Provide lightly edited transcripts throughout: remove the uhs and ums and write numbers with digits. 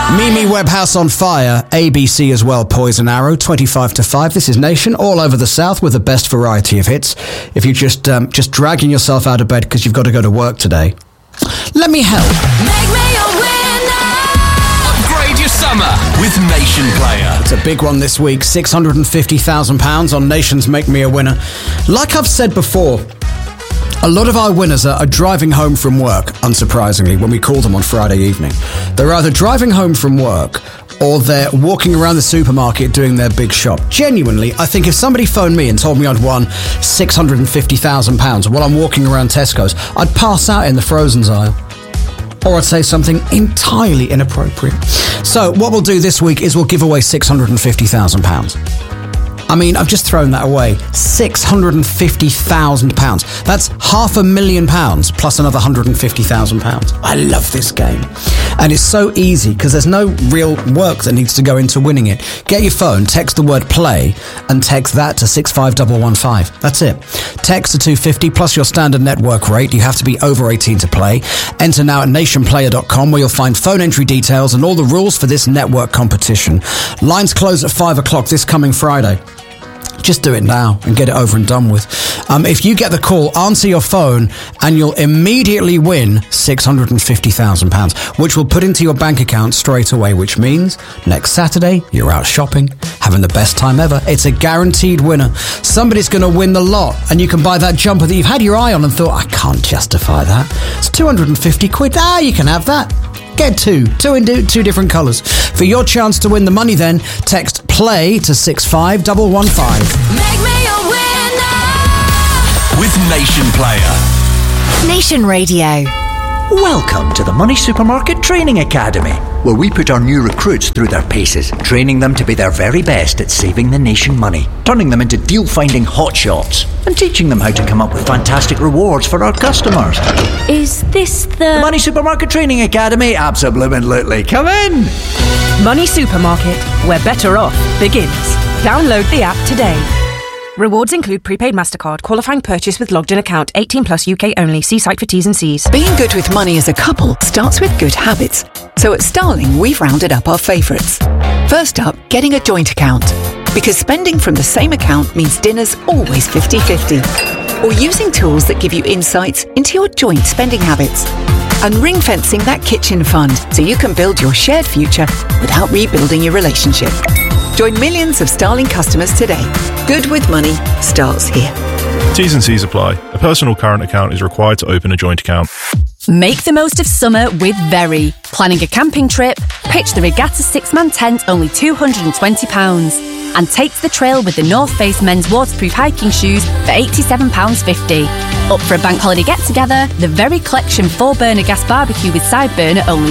Mimi Webhouse on Fire, ABC as well, Poison Arrow, 25 to 5. This is Nation, all over the South with the best variety of hits. If you're just dragging yourself out of bed because you've got to go to work today, let me help. Make me a winner. Upgrade your summer with Nation Player. It's a big one this week, £650,000 on Nation's Make Me a Winner. Like I've said before, a lot of our winners are driving home from work, unsurprisingly, when we call them on Friday evening. They're either driving home from work or they're walking around the supermarket doing their big shop. Genuinely, I think if somebody phoned me and told me I'd won £650,000 while I'm walking around Tesco's, I'd pass out in the frozen aisle. Or I'd say something entirely inappropriate. So what we'll do this week is we'll give away £650,000. I mean, I've just thrown that away. £650,000. That's £500,000 plus another £150,000. I love this game. And it's so easy because there's no real work that needs to go into winning it. Get your phone, text the word play, and text that to 65115. That's it. Text to 250 plus your standard network rate. You have to be over 18 to play. Enter now at nationplayer.com where you'll find phone entry details and all the rules for this network competition. Lines close at 5 o'clock this coming Friday. Just do it now and get it over and done with. If you get the call, answer your phone and you'll immediately win £650,000, which will put into your bank account straight away, which means next Saturday you're out shopping, having the best time ever. It's a guaranteed winner. Somebody's going to win the lot and you can buy that jumper that you've had your eye on and thought, I can't justify that. It's 250 quid. You can have that. Get two in two different colours. For your chance to win the money then, text PLAY to 65115. Make me a winner. With Nation Player. Nation Radio. Welcome to the Money Supermarket Training Academy, where we put our new recruits through their paces, training them to be their very best at saving the nation money, turning them into deal-finding hotshots, and teaching them how to come up with fantastic rewards for our customers. Is this The Money Supermarket Training Academy? Absolutely. Come in! Money Supermarket, where better off begins. Download the app today. Rewards include prepaid MasterCard, qualifying purchase with logged-in account, 18 plus UK only. See site for T's and C's. Being good with money as a couple starts with good habits. So at Starling, we've rounded up our favourites. First up, getting a joint account. Because spending from the same account means dinner's always 50-50. Or using tools that give you insights into your joint spending habits. And ring-fencing that kitchen fund so you can build your shared future without rebuilding your relationship. Join millions of Starling customers today. Good with money starts here. T's and C's apply. A personal current account is required to open a joint account. Make the most of summer with Very. Planning a camping trip? Pitch the Regatta 6-man tent, only £220. And take the trail with the North Face men's waterproof hiking shoes for £87.50. Up for a bank holiday get-together? The Very Collection 4-burner gas barbecue with side burner, only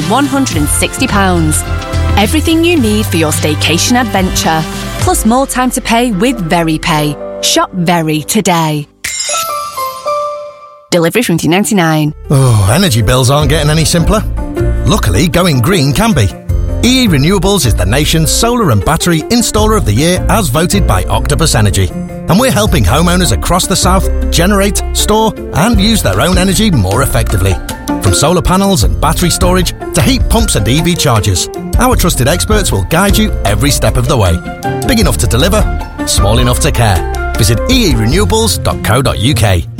£160. Everything you need for your staycation adventure. Plus more time to pay with Very Pay. Shop Very today. Delivery from $2.99. Oh, energy bills aren't getting any simpler. Luckily, going green can be. EE Renewables is the nation's solar and battery installer of the year as voted by Octopus Energy. And we're helping homeowners across the south generate, store and use their own energy more effectively. From solar panels and battery storage to heat pumps and EV chargers, our trusted experts will guide you every step of the way. Big enough to deliver, small enough to care. Visit eerenewables.co.uk.